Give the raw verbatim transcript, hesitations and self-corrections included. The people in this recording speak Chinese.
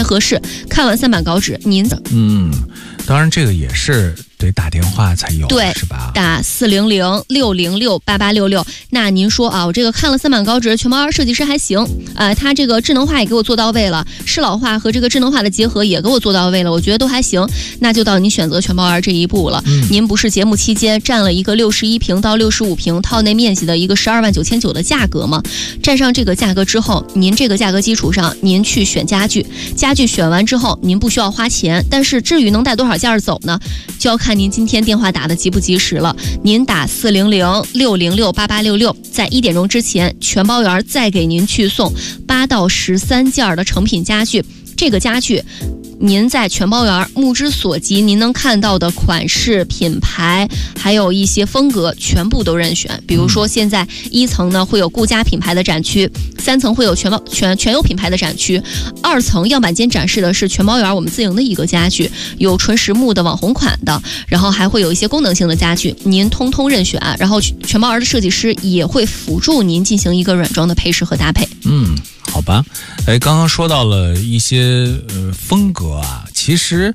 太合适。看完三版稿纸，您嗯，当然这个也是得打电话才有， 对， 是吧？ 打四零零六零六八八六六。那您说啊，我这个看了三版稿纸，全毛儿设计师还行，呃，他这个智能化也给我做到位了，适老化和这个智能化的结合也给我做到位了，我觉得都还行。那就到您选择全毛儿这一步了。嗯、您不是节目期间占了一个六十一平到六十五平套内面积的一个十二万九千九的价格吗？占上这个价格之后，您这个价格基础上，您去选家具，家具选完之后，您不需要花钱，但是至于能带多少件儿走呢？就要看您今天电话打的及不及时了。您打四零零六零六八八六六，在一点钟之前，全包园再给您去送八到十三件的成品家具。这个家具您在全包园目之所及，您能看到的款式、品牌，还有一些风格，全部都任选。比如说，现在一层呢会有顾家品牌的展区，三层会有全包全全有品牌的展区，二层样板间展示的是全包园我们自营的一个家具，有纯实木的网红款的，然后还会有一些功能性的家具，您通通任选。然后全包园的设计师也会辅助您进行一个软装的配饰和搭配。 嗯。好吧，哎，刚刚说到了一些呃风格啊，其实